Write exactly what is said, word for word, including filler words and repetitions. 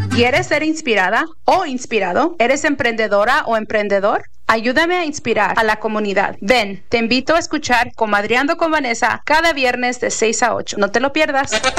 ¿Quieres ser inspirada o inspirado? ¿Eres emprendedora o emprendedor? Ayúdame a inspirar a la comunidad. Ven, te invito a escuchar Comadreando con Vanessa cada viernes de seis a ocho. No te lo pierdas.